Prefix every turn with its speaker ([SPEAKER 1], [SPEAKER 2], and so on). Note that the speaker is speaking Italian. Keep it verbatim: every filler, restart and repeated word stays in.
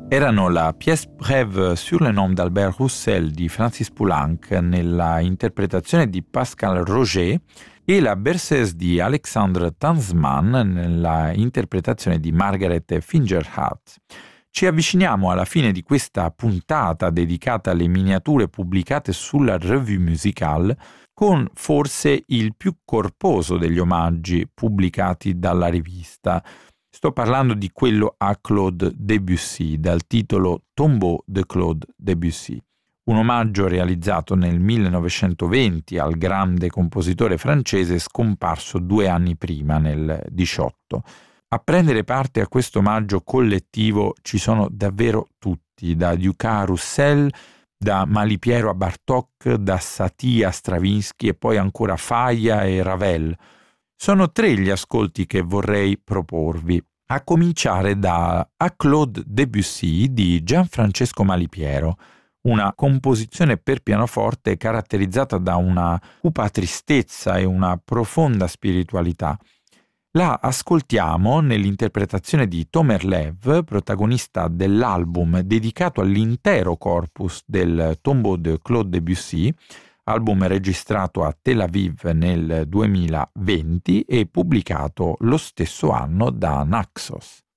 [SPEAKER 1] Erano la pièce brève sur le nom d'Albert Roussel di Francis Poulenc nella interpretazione di Pascal Roger e la Berceuse di Alexandre Tanzman nella interpretazione di Margaret Fingerhut. Ci avviciniamo alla fine di questa puntata dedicata alle miniature pubblicate sulla Revue Musicale con forse il più corposo degli omaggi pubblicati dalla rivista. Sto parlando di quello a Claude Debussy, dal titolo Tombeau de Claude Debussy, un omaggio realizzato nel millenovecentoventi al grande compositore francese scomparso due anni prima, nel diciotto. A prendere parte a questo omaggio collettivo ci sono davvero tutti, da Dukas a Roussel, da Malipiero a Bartók, da Satie a Stravinsky e poi ancora Falla e Ravel. Sono tre gli ascolti che vorrei proporvi, a cominciare da A Claude Debussy di Gianfrancesco Malipiero, una composizione per pianoforte caratterizzata da una cupa tristezza e una profonda spiritualità. La ascoltiamo nell'interpretazione di Tomer Lev, protagonista dell'album dedicato all'intero corpus del Tombeau de Claude Debussy, album registrato a Tel Aviv nel duemilaventi e pubblicato lo stesso anno da Naxos.